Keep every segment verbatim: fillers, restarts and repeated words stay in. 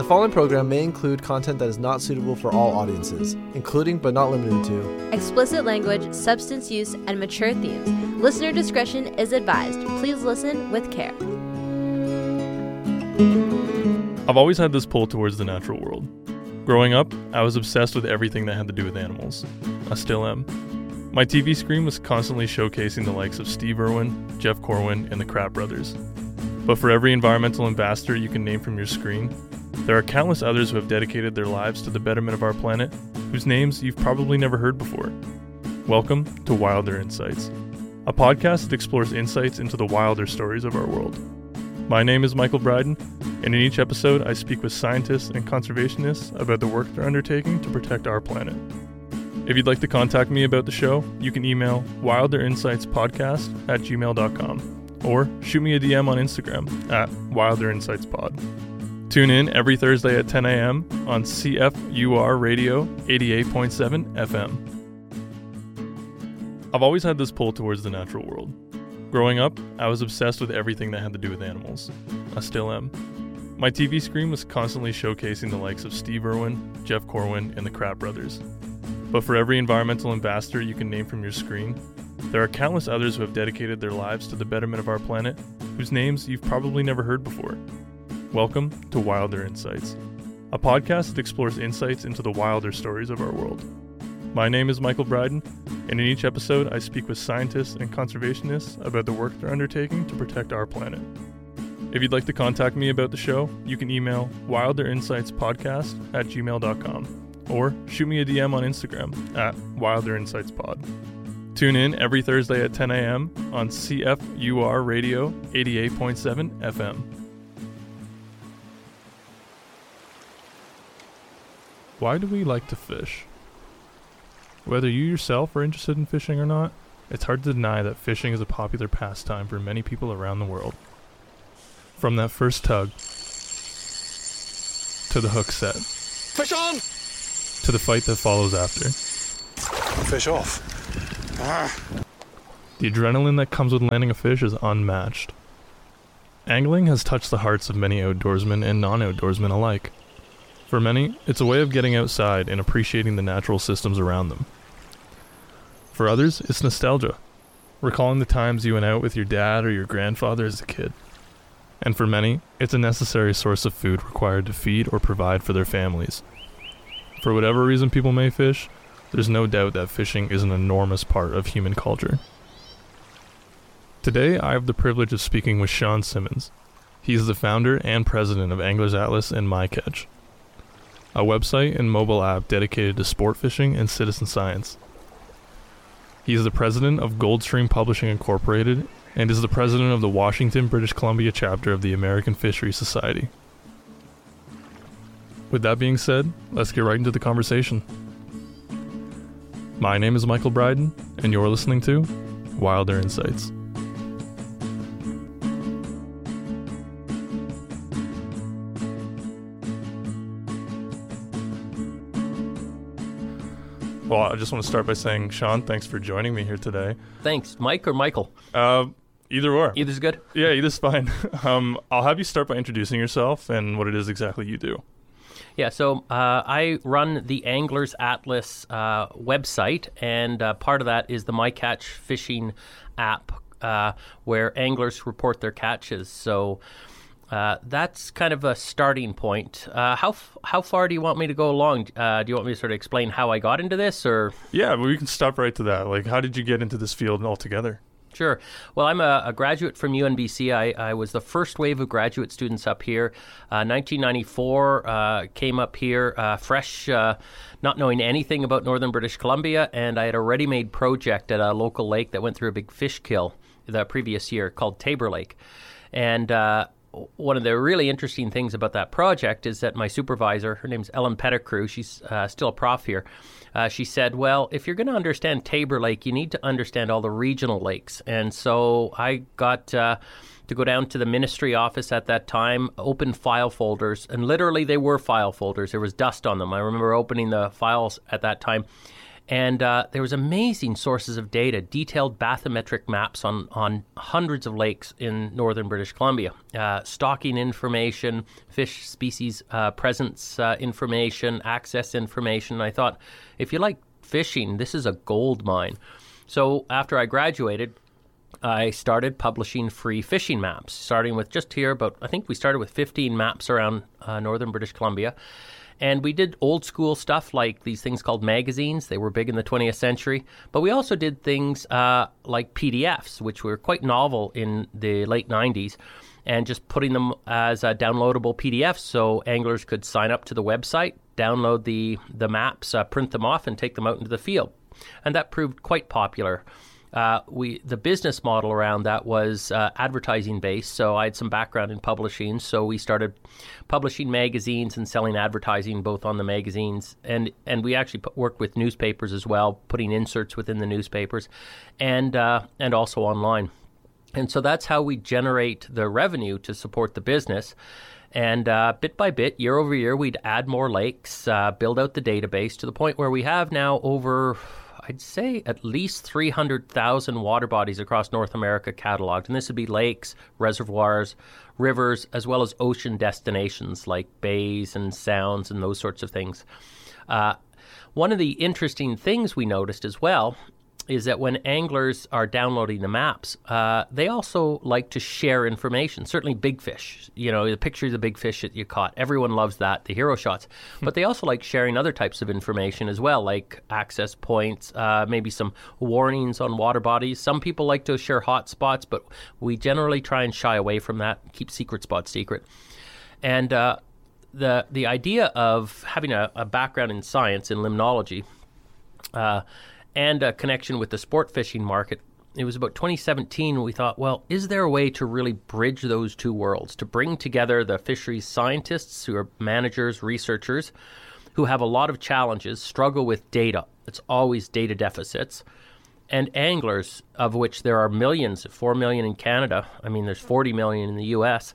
following program may include content that is not suitable for all audiences, including but not limited to explicit language, substance use, and mature themes. Listener discretion is advised. Please listen with care. I've always had this pull towards the natural world. Growing up, I was obsessed with everything that had to do with animals. I still am. My T V screen was constantly showcasing the likes of Steve Irwin, Jeff Corwin, and the Kratt brothers. But for every environmental ambassador you can name from your screen, there are countless others who have dedicated their lives to the betterment of our planet, whose names you've probably never heard before. Welcome to Wilder Insights, a podcast that explores insights into the wilder stories of our world. My name is Michael Bryden, and in each episode I speak with scientists and conservationists about the work they're undertaking to protect our planet. If you'd like to contact me about the show, you can email wilderinsightspodcast at gmail dot com or shoot me a D M on Instagram at wilderinsightspod. Tune in every Thursday at ten a.m. on C F U R Radio eighty-eight point seven F M. I've always had this pull towards the natural world. Growing up, I was obsessed with everything that had to do with animals. I still am. My T V screen was constantly showcasing the likes of Steve Irwin, Jeff Corwin, and the Kratt brothers. But for every environmental ambassador you can name from your screen, there are countless others who have dedicated their lives to the betterment of our planet, whose names you've probably never heard before. Welcome to Wilder Insights, a podcast that explores insights into the wilder stories of our world. My name is Michael Bryden, and in each episode I speak with scientists and conservationists about the work they're undertaking to protect our planet. If you'd like to contact me about the show, you can email wilderinsightspodcast at gmail dot com or shoot me a D M on Instagram at wilderinsightspod. Tune in every Thursday at ten a.m. on C F U R Radio eighty-eight point seven F M. Why do we like to fish? Whether you yourself are interested in fishing or not, it's hard to deny that fishing is a popular pastime for many people around the world. From that first tug, to the hook set, fish on, to the fight that follows after. Fish off. Ah. The adrenaline that comes with landing a fish is unmatched. Angling has touched the hearts of many outdoorsmen and non-outdoorsmen alike. For many, it's a way of getting outside and appreciating the natural systems around them. For others, it's nostalgia, recalling the times you went out with your dad or your grandfather as a kid. And for many, it's a necessary source of food required to feed or provide for their families. For whatever reason people may fish, there's no doubt that fishing is an enormous part of human culture. Today, I have the privilege of speaking with Sean Simmons. He is the founder and president of Anglers Atlas and MyCatch, a website and mobile app dedicated to sport fishing and citizen science. He is the president of Goldstream Publishing Incorporated and is the president of the Washington, British Columbia chapter of the American Fisheries Society. With that being said, let's get right into the conversation. My name is Michael Bryden, and you're listening to Wilder Insights. Well, I just want to start by saying, Sean, thanks for joining me here today. Thanks. Mike or Michael? Uh, either or. Either's good? Yeah, either's fine. um, I'll have you start by introducing yourself and what it is exactly you do. Yeah, so uh, I run the Anglers Atlas uh, website, and uh, part of that is the MyCatch fishing app uh, where anglers report their catches. So Uh, that's kind of a starting point. Uh, how f- how far do you want me to go along? Uh, do you want me to sort of explain how I got into this, or? Yeah, well, we can stop right to that. Like, how did you get into this field altogether? Sure. Well, I'm a, a graduate from U N B C. I, I was the first wave of graduate students up here. Uh, nineteen ninety-four, uh, came up here uh, fresh, uh, not knowing anything about northern British Columbia, and I had a ready-made project at a local lake that went through a big fish kill the previous year called Tabor Lake. And uh, one of the really interesting things about that project is that my supervisor, her name's Ellen Pettigrew, she's uh, still a prof here, uh, she said, well, if you're going to understand Tabor Lake, you need to understand all the regional lakes. And so I got uh, to go down to the ministry office at that time, open file folders, and literally they were file folders. There was dust on them. I remember opening the files at that time. And uh, there was amazing sources of data, detailed bathymetric maps on, on hundreds of lakes in northern British Columbia, uh, stocking information, fish species uh, presence uh, information, access information. I thought, if you like fishing, this is a gold mine. So after I graduated, I started publishing free fishing maps, starting with just here about, I think we started with fifteen maps around uh, northern British Columbia. And we did old school stuff like these things called magazines. They were big in the twentieth century. But we also did things uh, like P D Fs, which were quite novel in the late nineties, and just putting them as a downloadable P D Fs so anglers could sign up to the website, download the, the maps, uh, print them off, and take them out into the field. And that proved quite popular. Uh, we the business model around that was uh, advertising based, so I had some background in publishing, so we started publishing magazines and selling advertising both on the magazines, and, and we actually put, worked with newspapers as well, putting inserts within the newspapers, and uh, and also online. And so that's how we generate the revenue to support the business. And uh, bit by bit, year over year, we'd add more lakes, uh, build out the database to the point where we have now over, I'd say, at least three hundred thousand water bodies across North America cataloged. And this would be lakes, reservoirs, rivers, as well as ocean destinations like bays and sounds and those sorts of things. Uh, one of the interesting things we noticed as well is that when anglers are downloading the maps, uh, they also like to share information. Certainly big fish, you know, the picture of the big fish that you caught. Everyone loves that, the hero shots. But they also like sharing other types of information as well, like access points, uh, maybe some warnings on water bodies. Some people like to share hot spots, but we generally try and shy away from that, keep secret spots secret. And uh, the the idea of having a, a background in science, in limnology, uh, and a connection with the sport fishing market, it was about twenty seventeen we thought, well, is there a way to really bridge those two worlds, to bring together the fisheries scientists who are managers, researchers, who have a lot of challenges, struggle with data. It's always data deficits. And anglers, of which there are millions, four million in Canada. I mean, there's forty million in the U S.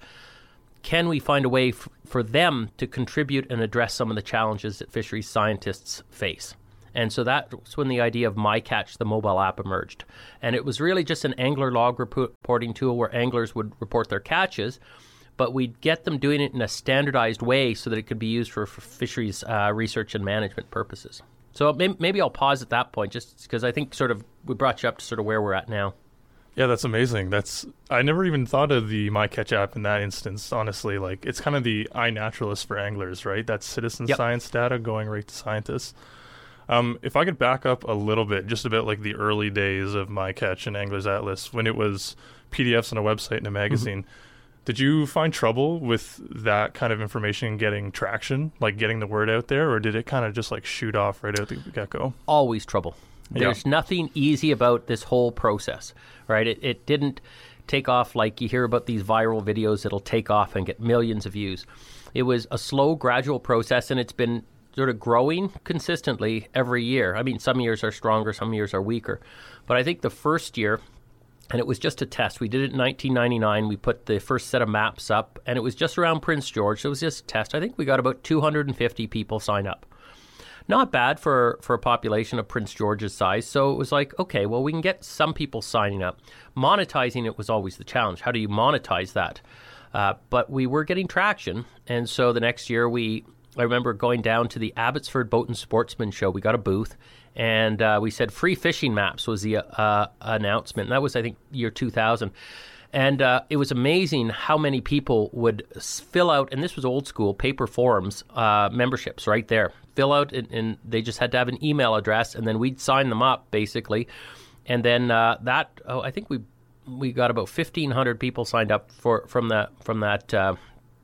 Can we find a way f- for them to contribute and address some of the challenges that fisheries scientists face? And so that's when the idea of MyCatch, the mobile app, emerged. And it was really just an angler log reporting tool where anglers would report their catches, but we'd get them doing it in a standardized way so that it could be used for, for fisheries uh, research and management purposes. So maybe, maybe I'll pause at that point just because I think sort of we brought you up to sort of where we're at now. Yeah, that's amazing. That's I never even thought of the MyCatch app in that instance, honestly. Like, it's kind of the iNaturalist for anglers, right? That's citizen Yep. science data going right to scientists. Um, if I could back up a little bit, just about like the early days of MyCatch and Anglers Atlas, when it was P D Fs on a website and a magazine, mm-hmm. did you find trouble with that kind of information getting traction, like getting the word out there, or did it kind of just like shoot off right out the get-go? Always trouble. There's yeah. nothing easy about this whole process, right? It, it didn't take off like you hear about these viral videos that'll take off and get millions of views. It was a slow, gradual process, and it's been sort of growing consistently every year. I mean, some years are stronger, some years are weaker. But I think the first year, and it was just a test. We did it in nineteen ninety-nine. We put the first set of maps up, and it was just around Prince George. So it was just a test. I think we got about two hundred fifty people sign up. Not bad for, for a population of Prince George's size. So it was like, okay, well, we can get some people signing up. Monetizing it was always the challenge. How do you monetize that? Uh, but we were getting traction. And so the next year, we I remember going down to the Abbotsford Boat and Sportsman show. We got a booth, and uh, we said free fishing maps was the uh, announcement. And that was, I think, year two thousand. And uh, it was amazing how many people would fill out, and this was old school, paper forms, uh, memberships right there. Fill out, and, and they just had to have an email address, and then we'd sign them up, basically. And then uh, that, oh, I think we we got about fifteen hundred people signed up for from that from that uh,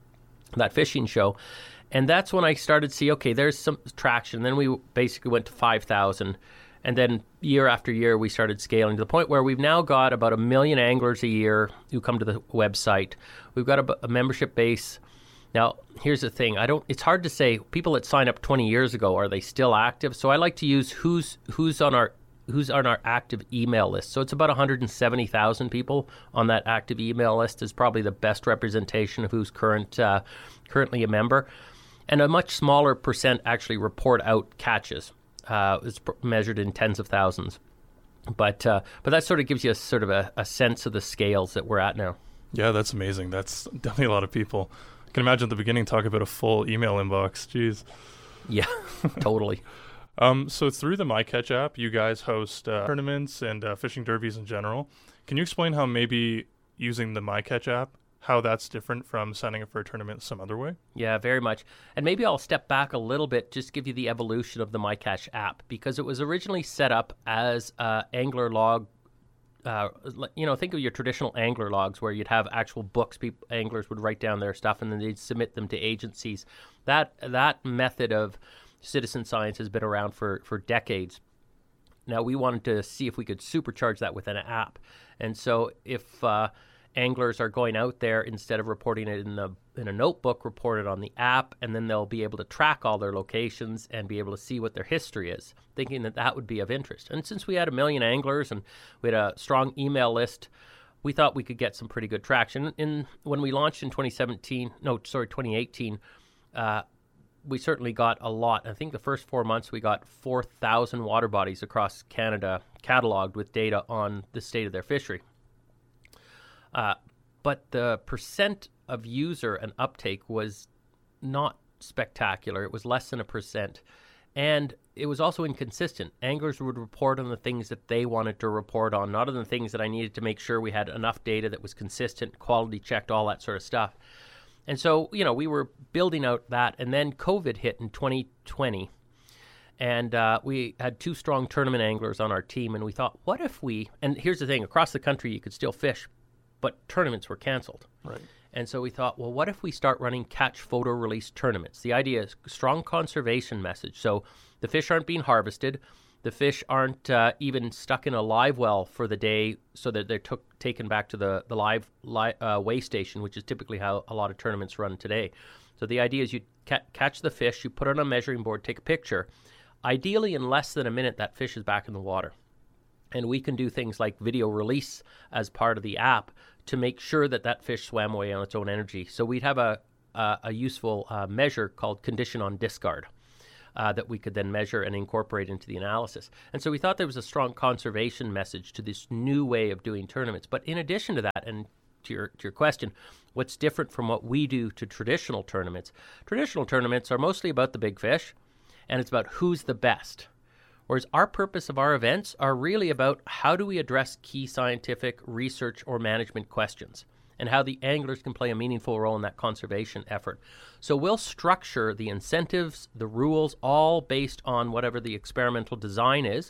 that fishing show. And that's when I started to see, okay, there's some traction. Then we basically went to five thousand. And then year after year, we started scaling to the point where we've now got about a million anglers a year who come to the website. We've got a, a membership base. Now, here's the thing. I don't. It's hard to say. People that signed up twenty years ago, are they still active? So I like to use who's who's on our who's on our active email list. So it's about one hundred seventy thousand people on that active email list is probably the best representation of who's current uh, currently a member. And a much smaller percent actually report out catches. Uh, it's pr- measured in tens of thousands. But uh, but that sort of gives you a sort of a, a sense of the scales that we're at now. Yeah, that's amazing. That's definitely a lot of people. I can imagine at the beginning talk about a full email inbox. Jeez. Yeah, totally. Um, so through the MyCatch app, you guys host uh, tournaments and uh, fishing derbies in general. Can you explain how maybe using the MyCatch app, how that's different from signing up for a tournament some other way? Yeah, very much. And maybe I'll step back a little bit, just give you the evolution of the MyCatch app, because it was originally set up as uh, angler log. Uh, you know, think of your traditional angler logs where you'd have actual books. People, anglers would write down their stuff and then they'd submit them to agencies. That that method of citizen science has been around for, for decades. Now, we wanted to see if we could supercharge that with an app. And so if uh, anglers are going out there, instead of reporting it in the in a notebook, report it on the app, and then they'll be able to track all their locations and be able to see what their history is, thinking that that would be of interest. And since we had a million anglers and we had a strong email list, we thought we could get some pretty good traction. In when we launched in twenty seventeen, no, sorry, twenty eighteen, uh, we certainly got a lot. I think the first four months we got four thousand water bodies across Canada cataloged with data on the state of their fishery. Uh, but the percent of user and uptake was not spectacular. It was less than a percent. And it was also inconsistent. Anglers would report on the things that they wanted to report on, not on the things that I needed to make sure we had enough data that was consistent, quality checked, all that sort of stuff. And so, you know, we were building out that, and then COVID hit in twenty twenty. And uh, we had two strong tournament anglers on our team, and we thought, what if we, and here's the thing, across the country you could still fish, but tournaments were canceled. Right. And so we thought, well, what if we start running catch photo release tournaments? The idea is strong conservation message. So the fish aren't being harvested. The fish aren't uh, even stuck in a live well for the day so that they're took, taken back to the, the live li- uh, weigh station, which is typically how a lot of tournaments run today. So the idea is you ca- catch the fish, you put it on a measuring board, take a picture. Ideally, in less than a minute, that fish is back in the water. And we can do things like video release as part of the app to make sure that that fish swam away on its own energy. So we'd have a, a, a useful uh, measure called condition on discard uh, that we could then measure and incorporate into the analysis. And so we thought there was a strong conservation message to this new way of doing tournaments. But in addition to that, and to your, to your question, what's different from what we do to traditional tournaments? Traditional tournaments are mostly about the big fish, and it's about who's the best. Whereas our purpose of our events are really about how do we address key scientific research or management questions and how the anglers can play a meaningful role in that conservation effort. So we'll structure the incentives, the rules, all based on whatever the experimental design is,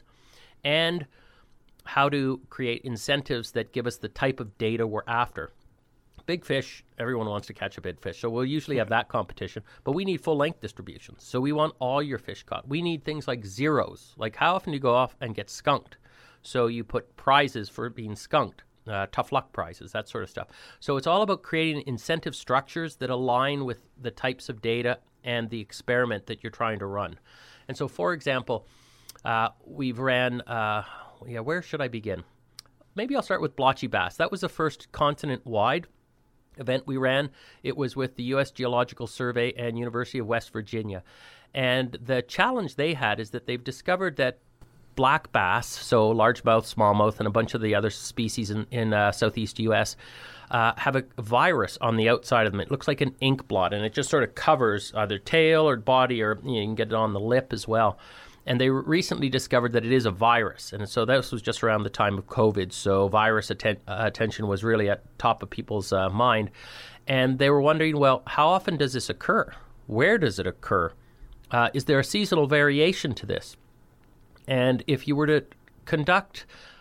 and how to create incentives that give us the type of data we're after. Big fish, everyone wants to catch a big fish, so we'll usually have that competition, but we need full-length distributions. So we want all your fish caught. We need things like zeros, like how often do you go off and get skunked? So you put prizes for being skunked, uh, tough luck prizes, that sort of stuff. So it's all about creating incentive structures that align with the types of data and the experiment that you're trying to run. And so, for example, uh, we've ran, uh, yeah, where should I begin? Maybe I'll start with blotchy bass. That was the first continent-wide event we ran. It was with the U S Geological Survey and University of West Virginia. And the challenge they had is that they've discovered that black bass, so largemouth, smallmouth, and a bunch of the other species in, in uh, southeast U S, uh, have a virus on the outside of them. It looks like an ink blot, and it just sort of covers either tail or body, or you know, you can get it on the lip as well. And they recently discovered that it is a virus. And so this was just around the time of COVID. So virus atten- uh, attention was really at top of people's uh, mind. And they were wondering, well, how often does this occur? Where does it occur? Uh, is there a seasonal variation to this? And if you were to conduct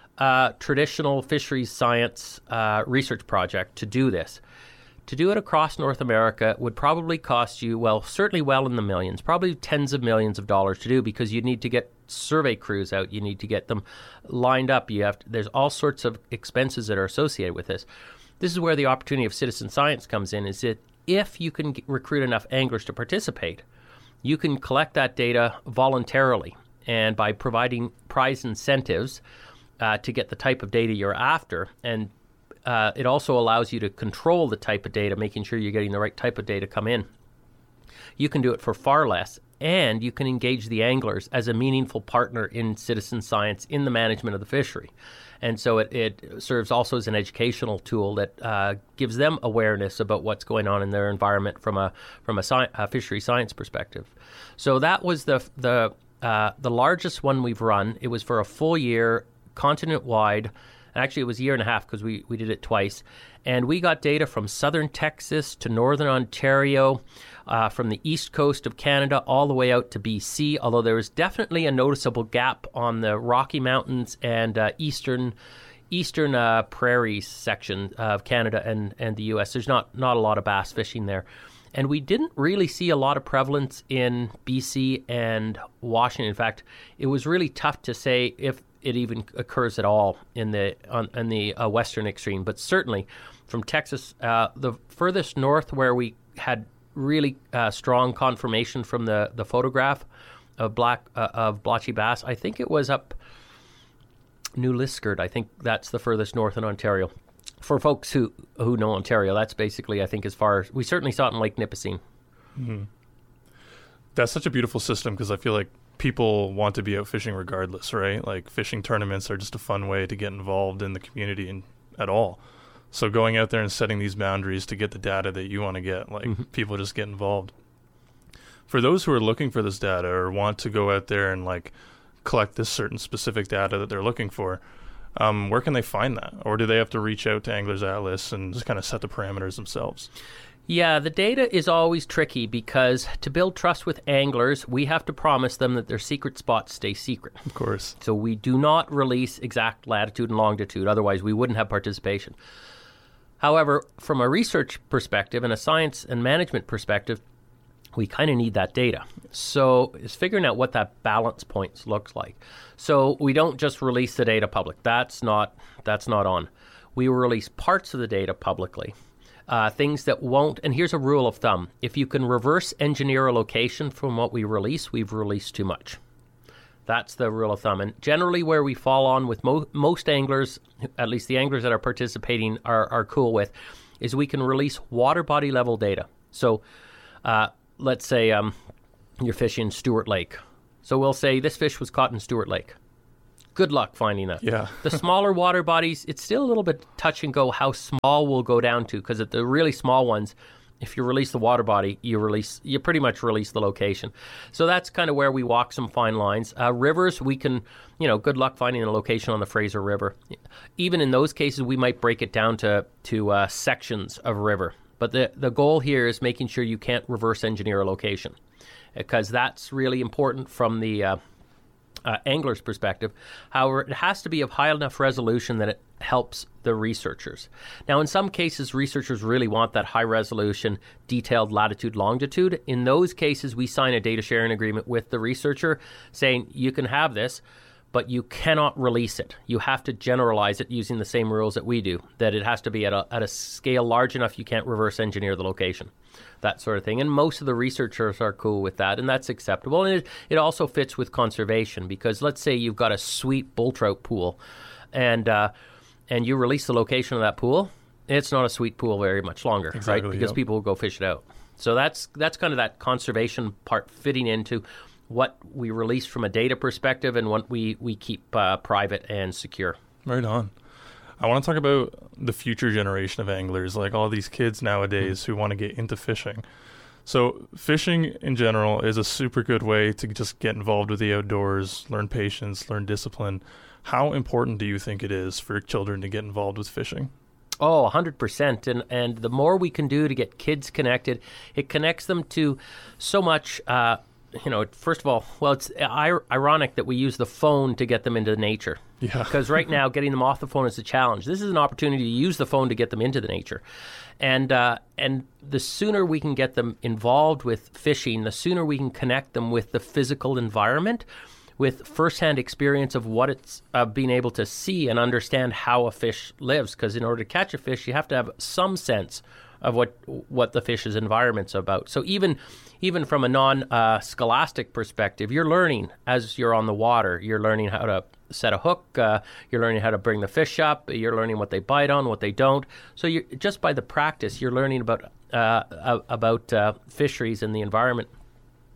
a traditional fisheries science uh, research project to do this, to do it across North America would probably cost you, well, certainly well in the millions, probably tens of millions of dollars to do, because you need to get survey crews out. You need to get them lined up. You have to, there's all sorts of expenses that are associated with this. This is where the opportunity of citizen science comes in, is that if you can get, recruit enough anglers to participate, you can collect that data voluntarily. And by providing prize incentives uh, to get the type of data you're after, and Uh, it also allows you to control the type of data, making sure you're getting the right type of data come in. You can do it for far less, and you can engage the anglers as a meaningful partner in citizen science in the management of the fishery. And so it, it serves also as an educational tool that uh, gives them awareness about what's going on in their environment from a from a, sci- a fishery science perspective. So that was the the uh, the largest one we've run. It was for a full year, continent-wide. Actually, it was a year and a half because we, we did it twice. And we got data from southern Texas to northern Ontario, uh, from the east coast of Canada all the way out to B C, although there was definitely a noticeable gap on the Rocky Mountains and uh, eastern eastern uh, prairies section of Canada and, and the U S. There's not, not a lot of bass fishing there. And we didn't really see a lot of prevalence in B C and Washington. In fact, it was really tough to say if it even occurs at all in the on, in the uh, western extreme. But certainly from Texas, uh, the furthest north where we had really uh, strong confirmation from the, the photograph of black uh, of blotchy bass, I think it was up New Liskeard. I think that's the furthest north in Ontario. For folks who, who know Ontario, that's basically, I think, as far as... We certainly saw it in Lake Nipissing. Mm-hmm. That's such a beautiful system because I feel like people want to be out fishing regardless, right? Like fishing tournaments are just a fun way to get involved in the community and at all. So going out there and setting these boundaries to get the data that you want to get, like mm-hmm. people just get involved. For those who are looking for this data or want to go out there and like collect this certain specific data that they're looking for, um, where can they find that? Or do they have to reach out to Anglers Atlas and just kind of set the parameters themselves? Yeah, the data is always tricky because to build trust with anglers, we have to promise them that their secret spots stay secret. Of course. So we do not release exact latitude and longitude, otherwise we wouldn't have participation. However, from a research perspective and a science and management perspective, we kind of need that data. So it's figuring out what that balance point looks like. So we don't just release the data public. That's not that's not on. We release parts of the data publicly. Uh, things that won't, and here's a rule of thumb. If you can reverse engineer a location from what we release, we've released too much. That's the rule of thumb. And generally where we fall on with mo- most anglers, at least the anglers that are participating are, are cool with, is we can release water body level data. So uh, let's say um, you're fishing Stewart Lake. So we'll say this fish was caught in Stewart Lake. Good luck finding that. Yeah. The smaller water bodies, it's still a little bit touch and go how small we'll go down to, because at the really small ones, if you release the water body, you release you pretty much release the location. So that's kind of where we walk some fine lines. Uh, rivers, we can, you know, good luck finding a location on the Fraser River. Even in those cases, we might break it down to to uh, sections of river. But the the goal here is making sure you can't reverse engineer a location, because that's really important from the uh, Uh, angler's perspective. However, it has to be of high enough resolution that it helps the researchers. Now, in some cases, researchers really want that high resolution, detailed latitude, longitude. In those cases, we sign a data sharing agreement with the researcher saying you can have this, but you cannot release it. You have to generalize it using the same rules that we do, that it has to be at a, at a scale large enough you can't reverse engineer the location, that sort of thing. And most of the researchers are cool with that, and that's acceptable. And it, it also fits with conservation, because let's say you've got a sweet bull trout pool, and uh, and you release the location of that pool, it's not a sweet pool very much longer, exactly, right? Because yep. people will go fish it out. So that's that's kind of that conservation part fitting into what we release from a data perspective and what we, we keep uh, private and secure. Right on. I want to talk about the future generation of anglers, like all these kids nowadays mm-hmm. who want to get into fishing. So fishing in general is a super good way to just get involved with the outdoors, learn patience, learn discipline. How important do you think it is for children to get involved with fishing? Oh, one hundred percent. And and the more we can do to get kids connected, it connects them to so much. Uh, you know, first of all, well, it's ir- ironic that we use the phone to get them into nature. Yeah. Because right now, getting them off the phone is a challenge. This is an opportunity to use the phone to get them into the nature. And uh, and the sooner we can get them involved with fishing, the sooner we can connect them with the physical environment, with firsthand experience of what it's uh, being able to see and understand how a fish lives. Because in order to catch a fish, you have to have some sense of what what the fish's environment's about. So even even from a non-scholastic uh, perspective, you're learning as you're on the water. You're learning how to set a hook. Uh, you're learning how to bring the fish up. You're learning what they bite on, what they don't. So you're, just by the practice, you're learning about uh, about uh, fisheries and the environment.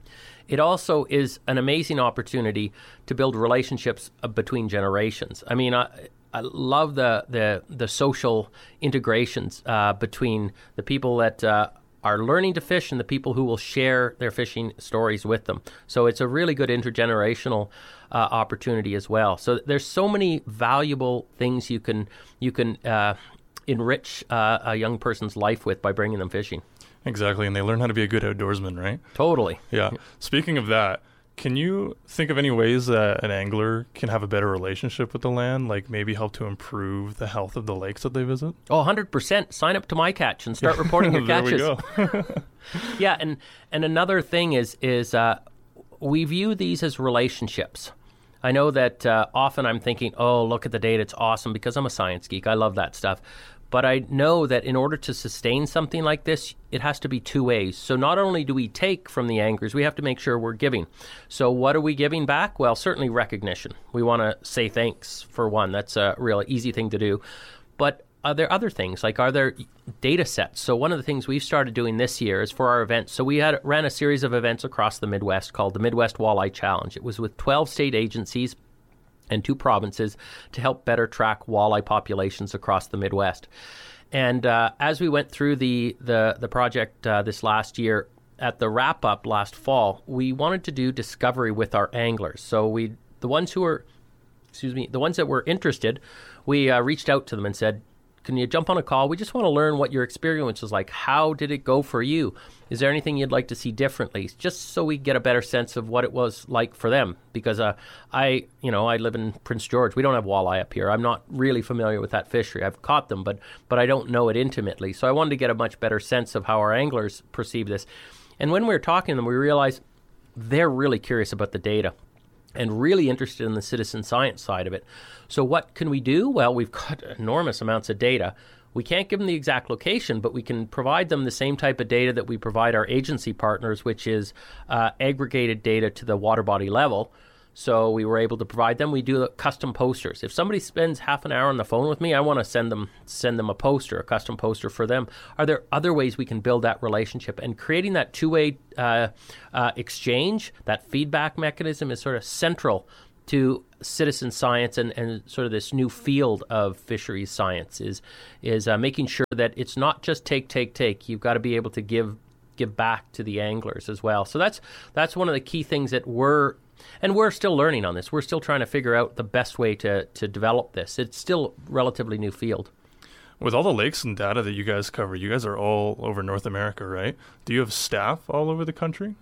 it also is an amazing opportunity to build relationships uh, between generations. I mean, I, I love the the, the social integrations uh, between the people that uh, are learning to fish and the people who will share their fishing stories with them. So it's a really good intergenerational uh, opportunity as well. So there's so many valuable things you can you can uh, enrich uh, a young person's life with by bringing them fishing. Exactly, and they learn how to be a good outdoorsman, right? Totally. Yeah. Speaking of that, can you think of any ways that an angler can have a better relationship with the land, like maybe help to improve the health of the lakes that they visit? Oh, one hundred percent. Sign up to My Catch and start reporting your there catches. we go. Yeah, and, and another thing is, is uh, we view these as relationships. I know that uh, often I'm thinking, oh, look at the data, it's awesome, because I'm a science geek. I love that stuff. But I know that in order to sustain something like this, it has to be two ways. So not only do we take from the anglers, we have to make sure we're giving. So what are we giving back? Well, certainly recognition. We want to say thanks, for one. That's a real easy thing to do. But are there other things? Like, are there data sets? So one of the things we've started doing this year is for our events. So we had ran a series of events across the Midwest called the Midwest Walleye Challenge. It was with twelve state agencies and two provinces to help better track walleye populations across the Midwest. And uh, as we went through the the, the project uh, this last year, at the wrap-up last fall, we wanted to do discovery with our anglers. So we, the ones who were, excuse me, the ones that were interested, we uh, reached out to them and said, can you jump on a call? We just want to learn what your experience was like. How did it go for you? Is there anything you'd like to see differently? Just so we get a better sense of what it was like for them. Because uh, I, you know, I live in Prince George. We don't have walleye up here. I'm not really familiar with that fishery. I've caught them, but but I don't know it intimately. So I wanted to get a much better sense of how our anglers perceive this. And when we were talking to them, we realized they're really curious about the data and really interested in the citizen science side of it. So what can we do? Well, we've got enormous amounts of data. We can't give them the exact location, but we can provide them the same type of data that we provide our agency partners, which is uh, aggregated data to the water body level. So we were able to provide them. We do custom posters. If somebody spends half an hour on the phone with me, I want to send them send them a poster, a custom poster for them. Are there other ways we can build that relationship? And creating that two-way uh, uh, exchange, that feedback mechanism, is sort of central to citizen science and, and sort of this new field of fisheries science, is is uh, making sure that it's not just take, take, take. You've got to be able to give give back to the anglers as well. So that's that's one of the key things that we're And we're still learning on this. We're still trying to figure out the best way to, to develop this. It's still a relatively new field. With all the lakes and data that you guys cover, you guys are all over North America, right? Do you have staff all over the country?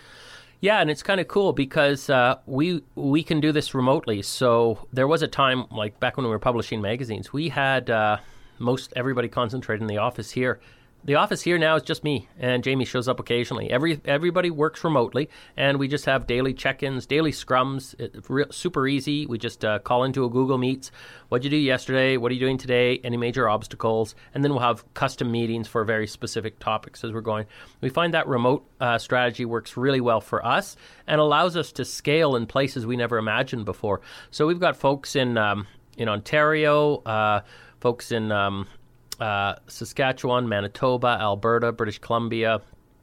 Yeah, and it's kind of cool because uh, we we can do this remotely. So there was a time, like back when we were publishing magazines, we had uh, most everybody concentrated in the office here. The office here now is just me, and Jamie shows up occasionally. Every Everybody works remotely, and we just have daily check-ins, daily scrums. It's re- super easy. We just uh, call into a Google Meets. What'd you do yesterday? What are you doing today? Any major obstacles? And then we'll have custom meetings for very specific topics as we're going. We find that remote uh, strategy works really well for us and allows us to scale in places we never imagined before. So we've got folks in um, in Ontario, uh, folks in Um, Uh, Saskatchewan, Manitoba, Alberta, British Columbia,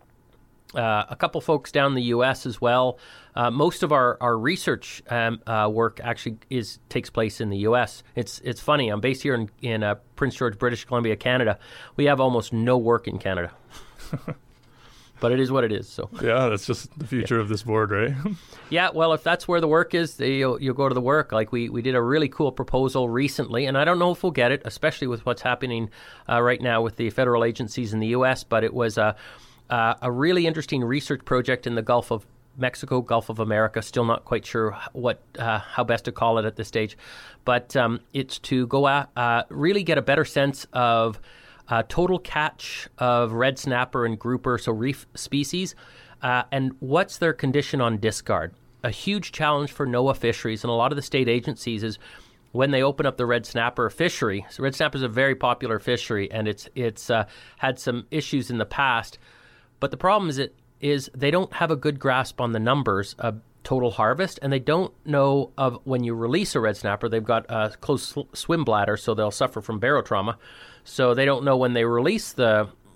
uh, a couple folks down in the U S as well. Uh, most of our, our research um, uh, work actually is takes place in the U S. It's it's funny. I'm based here in, in uh, Prince George, British Columbia, Canada. We have almost no work in Canada. But it is what it is. So yeah, that's just the future yeah. of this board, right? Yeah, well, if that's where the work is, you'll, you'll go to the work. Like we, we did a really cool proposal recently, and I don't know if we'll get it, especially with what's happening uh, right now with the federal agencies in the U S, but it was a, uh, a really interesting research project in the Gulf of Mexico, Gulf of America. Still not quite sure what uh, how best to call it at this stage. But um, it's to go out, uh, really get a better sense of Uh, total catch of red snapper and grouper, so reef species, uh, and what's their condition on discard. A huge challenge for NOAA fisheries and a lot of the state agencies is when they open up the red snapper fishery. So red snapper is a very popular fishery, and it's it's uh, had some issues in the past. But the problem is it is they don't have a good grasp on the numbers of total harvest, and they don't know of when you release a red snapper, they've got a closed sw- swim bladder, so they'll suffer from barotrauma. So they don't know when they release the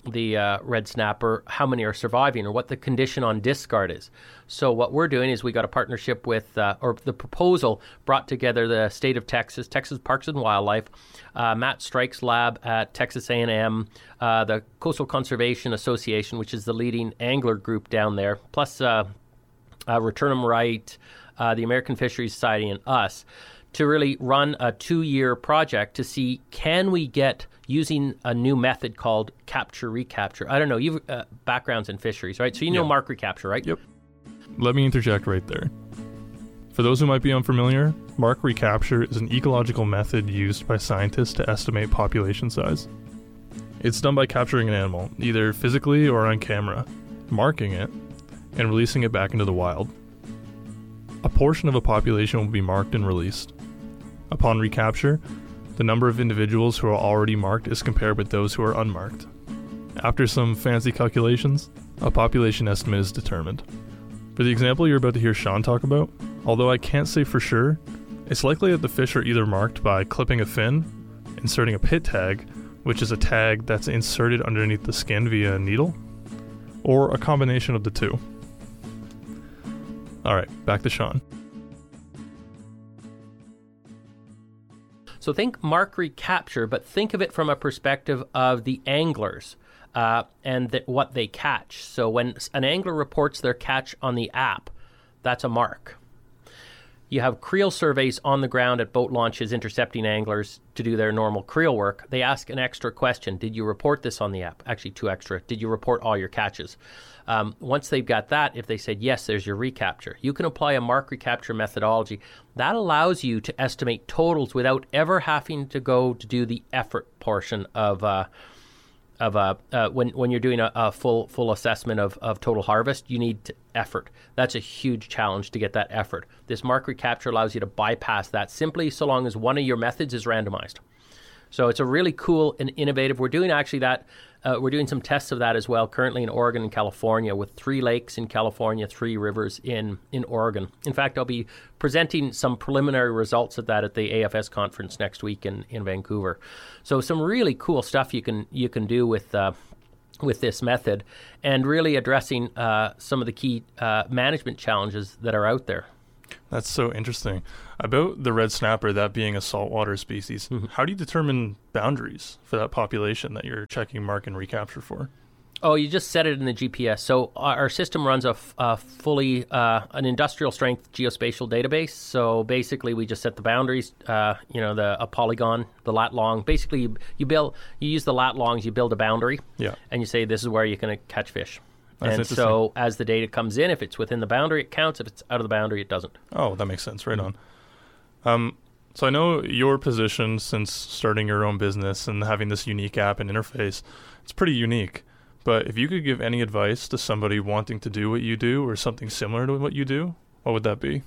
the uh, red snapper, how many are surviving or what the condition on discard is. So what we're doing is we got a partnership with, uh, or the proposal brought together the state of Texas, Texas Parks and Wildlife, uh, Matt Strike's lab at Texas A and M, uh, the Coastal Conservation Association, which is the leading angler group down there, plus uh, uh, Return 'em Right, uh, the American Fisheries Society, and us, to really run a two-year project to see, can we get using a new method called capture recapture. I don't know, you've uh, backgrounds in fisheries, right? So you know Yeah. mark recapture, right? Yep. Let me interject right there. For those who might be unfamiliar, mark recapture is an ecological method used by scientists to estimate population size. It's done by capturing an animal, either physically or on camera, marking it, and releasing it back into the wild. A portion of a population will be marked and released. Upon recapture, the number of individuals who are already marked is compared with those who are unmarked. After some fancy calculations, a population estimate is determined. For the example you're about to hear Sean talk about, although I can't say for sure, it's likely that the fish are either marked by clipping a fin, inserting a pit tag, which is a tag that's inserted underneath the skin via a needle, or a combination of the two. Alright, back to Sean. So think mark recapture, but think of it from a perspective of the anglers uh, and th- what they catch. So when an angler reports their catch on the app, that's a mark. You have creel surveys on the ground at boat launches intercepting anglers to do their normal creel work. They ask an extra question. Did you report this on the app? Actually, two extra. Did you report all your catches? Um, once they've got that, if they said, yes, there's your recapture. You can apply a mark recapture methodology. That allows you to estimate totals without ever having to go to do the effort portion of uh, of uh, uh, when when you're doing a, a full full assessment of, of total harvest. You need to effort. That's a huge challenge to get that effort. This mark recapture allows you to bypass that simply so long as one of your methods is randomized. So it's a really cool and innovative. We're doing actually that. Uh, we're doing some tests of that as well currently in Oregon and California, with three lakes in California, three rivers in, in Oregon. In fact, I'll be presenting some preliminary results of that at the A F S conference next week in, in Vancouver. So some really cool stuff you can you can do with uh, with this method, and really addressing uh, some of the key uh, management challenges that are out there. That's so interesting. About the red snapper, that being a saltwater species, mm-hmm. how do you determine boundaries for that population that you're checking mark and recapture for? Oh, you just set it in the G P S. So our system runs a, f- a fully, uh, an industrial strength geospatial database. So basically we just set the boundaries, uh, you know, the a polygon, the lat long. Basically you, you build, you use the lat longs, you build a boundary, yeah, and you say this is where you're going to catch fish. That's and so as the data comes in, if it's within the boundary, it counts. If it's out of the boundary, it doesn't. Oh, that makes sense. Right on. Um, so I know your position since starting your own business and having this unique app and interface, it's pretty unique. But if you could give any advice to somebody wanting to do what you do or something similar to what you do, what would that be?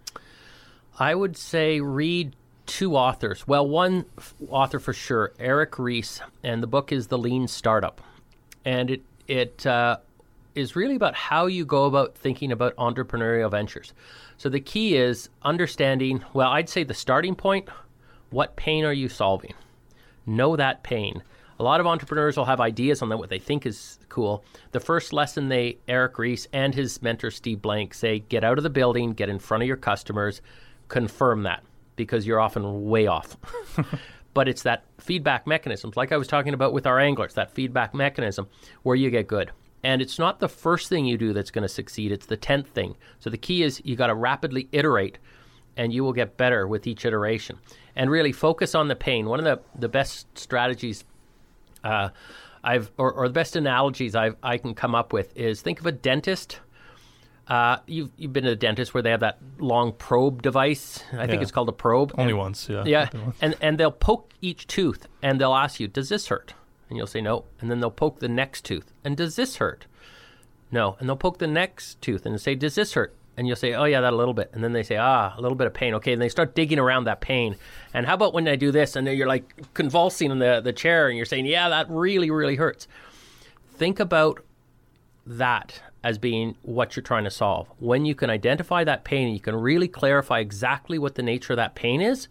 I would say read two authors. Well, one f- author for sure, Eric Ries, and the book is The Lean Startup. And it, it uh, is really about how you go about thinking about entrepreneurial ventures. So the key is understanding, well, I'd say the starting point, what pain are you solving? Know that pain. A lot of entrepreneurs will have ideas on that, what they think is cool. The first lesson they, Eric Ries and his mentor Steve Blank say, get out of the building, get in front of your customers, confirm that, because you're often way off. But it's that feedback mechanism, like I was talking about with our anglers, that feedback mechanism where you get good. And it's not the first thing you do that's going to succeed, it's the tenth thing. So the key is you got to rapidly iterate, and you will get better with each iteration. And really focus on the pain. One of the, the best strategies uh, I've, or, or the best analogies I've, I can come up with is think of a dentist. Uh, you've, you've been to a dentist where they have that long probe device. I yeah. think it's called a probe. Only and, once, yeah. Yeah, and, and they'll poke each tooth, and they'll ask you, does this hurt? And you'll say no. And then they'll poke the next tooth. And does this hurt? No. And they'll poke the next tooth and say, does this hurt? And you'll say, oh, yeah, that a little bit. And then they say, ah, a little bit of pain. Okay, and they start digging around that pain. And how about when I do this? And then you're like convulsing in the, the chair, and you're saying, yeah, that really, really hurts. Think about that as being what you're trying to solve. When you can identify that pain and you can really clarify exactly what the nature of that pain is,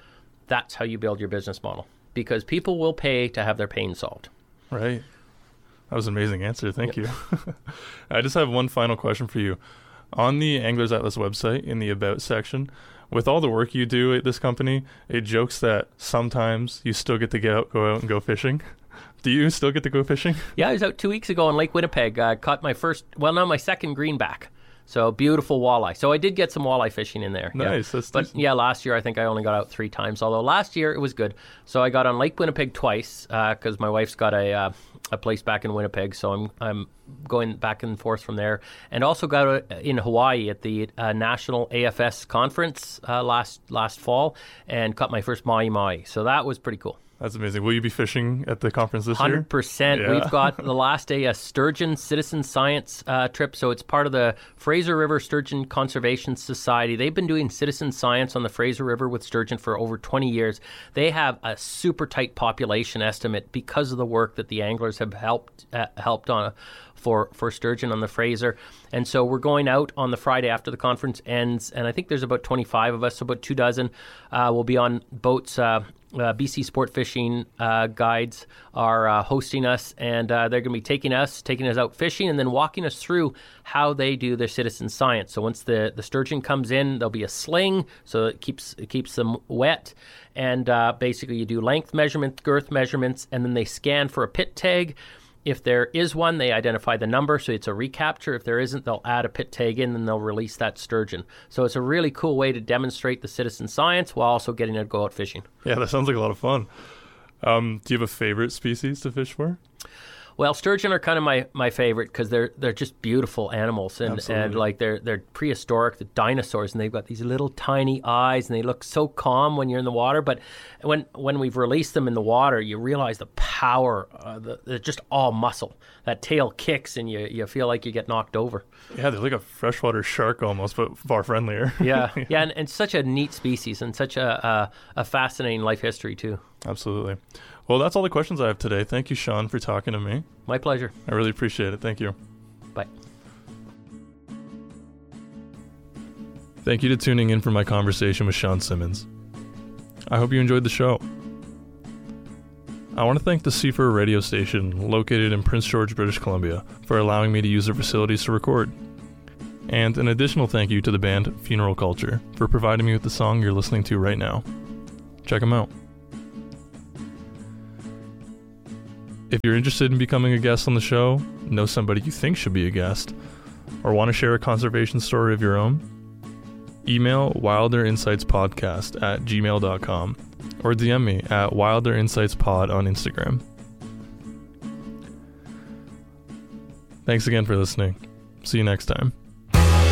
that's how you build your business model. Because people will pay to have their pain solved. Right. That was an amazing answer. Thank yep. you. I just have one final question for you. On the Anglers Atlas website, in the About section, with all the work you do at this company, it jokes that sometimes you still get to get out, go out and go fishing. Do you still get to go fishing? Yeah, I was out two weeks ago on Lake Winnipeg. I uh, caught my first, well, no, my second greenback. So beautiful walleye. So I did get some walleye fishing in there. Nice. Yeah. That's but decent. yeah, last year I think I only got out three times. Although last year it was good. So I got on Lake Winnipeg twice because uh, my wife's got a uh, a place back in Winnipeg. So I'm I'm going back and forth from there. And also got a, in Hawaii at the uh, National A F S conference uh, last last fall and caught my first mahi mahi. So that was pretty cool. That's amazing. Will you be fishing at the conference this one hundred year? one hundred percent. Yeah. We've got the last day a sturgeon citizen science uh, trip. So it's part of the Fraser River Sturgeon Conservation Society. They've been doing citizen science on the Fraser River with sturgeon for over twenty years. They have a super tight population estimate because of the work that the anglers have helped uh, helped on for, for sturgeon on the Fraser. And so we're going out on the Friday after the conference ends, and I think there's about twenty-five of us, so about two dozen. Uh, we'll be on boats. Uh, Uh, B C Sport Fishing uh, guides are uh, hosting us, and uh, they're going to be taking us, taking us out fishing, and then walking us through how they do their citizen science. So once the, the sturgeon comes in, there'll be a sling, so it keeps it keeps them wet, and uh, basically you do length measurements, girth measurements, and then they scan for a pit tag. If there is one, they identify the number, so it's a recapture. If there isn't, they'll add a pit tag in, and they'll release that sturgeon. So it's a really cool way to demonstrate the citizen science while also getting to go out fishing. Yeah, that sounds like a lot of fun. Um, do you have a favorite species to fish for? Well, sturgeon are kind of my, my favorite because they're they're just beautiful animals, and, and like they're they're prehistoric, the dinosaurs, and they've got these little tiny eyes, and they look so calm when you're in the water. But when when we've released them in the water, you realize the power. Uh, the, they're just all muscle. That tail kicks, and you you feel like you get knocked over. Yeah, they're like a freshwater shark almost, but far friendlier. yeah, yeah, and, and such a neat species, and such a, a a fascinating life history too. Absolutely. Well, that's all the questions I have today. Thank you, Sean, for talking to me. My pleasure. I really appreciate it. Thank you. Bye. Thank you to tuning in for my conversation with Sean Simmons. I hope you enjoyed the show. I want to thank the C four radio station located in Prince George, British Columbia, for allowing me to use their facilities to record. And an additional thank you to the band Funeral Culture for providing me with the song you're listening to right now. Check them out. If you're interested in becoming a guest on the show, know somebody you think should be a guest, or want to share a conservation story of your own, email wilder insights podcast at gmail dot com or D M me at wilder insights pod on Instagram. Thanks again for listening. See you next time.